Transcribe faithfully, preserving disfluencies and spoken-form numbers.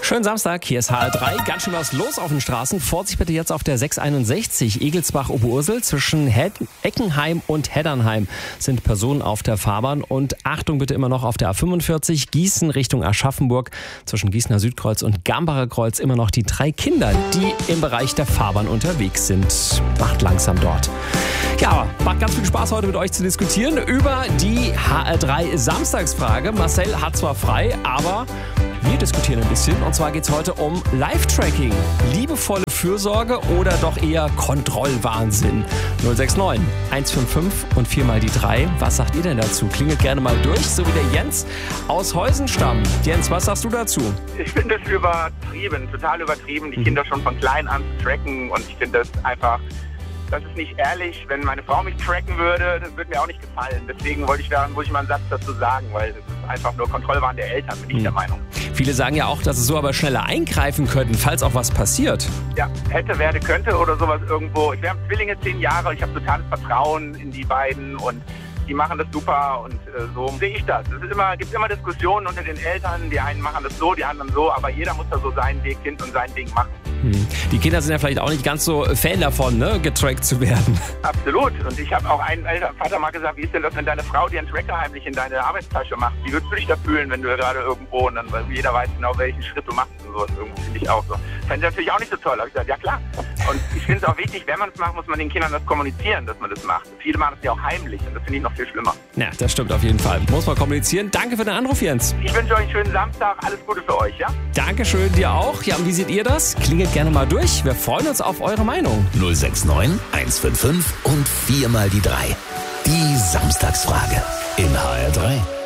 Schönen Samstag, hier ist H R drei. Ganz schön was los auf den Straßen. Vorsicht bitte jetzt auf der sechs einundsechzig Egelsbach-Oberursel. Zwischen Hed- Eckenheim und Heddernheim sind Personen auf der Fahrbahn. Und Achtung bitte immer noch auf der A fünfundvierzig Gießen Richtung Aschaffenburg. Zwischen Gießener Südkreuz und Gambacher Kreuz immer noch die drei Kinder, die im Bereich der Fahrbahn unterwegs sind. Macht langsam dort. Ja, macht ganz viel Spaß heute mit euch zu diskutieren über die H R drei Samstagsfrage. Marcel hat zwar frei, aber wir diskutieren ein bisschen. Und zwar geht es heute um Live-Tracking. Liebevolle Fürsorge oder doch eher Kontrollwahnsinn? null sechs neun, eins fünf fünf und vier mal die drei. Was sagt ihr denn dazu? Klingelt gerne mal durch, so wie der Jens aus Heusenstamm. Jens, was sagst du dazu? Ich finde es übertrieben, total übertrieben, die Kinder schon von klein an zu tracken. Und ich finde das einfach, das ist nicht ehrlich. Wenn meine Frau mich tracken würde, das würde mir auch nicht gefallen. Deswegen wollte ich da muss ich mal einen Satz dazu sagen, weil das ist einfach nur Kontrollwahn der Eltern, bin ich hm. der Meinung. Viele sagen ja auch, dass es so aber schneller eingreifen könnten, falls auch was passiert. Ja, hätte, werde, könnte oder sowas irgendwo. Wir haben Zwillinge, zehn Jahre, ich habe totales Vertrauen in die beiden und die machen das super und äh, so sehe ich das. Es ist immer, gibt immer Diskussionen unter den Eltern, die einen machen das so, die anderen so, aber jeder muss da so seinen Weg hin und sein Ding machen. Hm. Die Kinder sind ja vielleicht auch nicht ganz so Fan davon, ne, getrackt zu werden. Absolut. Und ich habe auch einen älteren Vater mal gesagt, wie ist denn das, wenn deine Frau dir einen Tracker heimlich in deine Arbeitstasche macht? Wie würdest du dich da fühlen, wenn du gerade irgendwo und dann, weil jeder weiß genau, welchen Schritt du machst und sowas. Irgendwie finde ich auch so. Fände ich natürlich auch nicht so toll. Da habe ich gesagt, ja klar. Und ich finde es auch wichtig, wenn man es macht, muss man den Kindern das kommunizieren, dass man das macht. Viele machen es ja auch heimlich und das finde ich noch viel schlimmer. Ja, das stimmt auf jeden Fall. Muss man kommunizieren. Danke für den Anruf, Jens. Ich wünsche euch einen schönen Samstag. Alles Gute für euch, ja? Dankeschön, dir auch. Ja, und wie seht ihr das? Klingelt gerne mal durch. Wir freuen uns auf eure Meinung. null sechs neun, eins fünf fünf und vier mal die drei. Die Samstagsfrage in H R drei.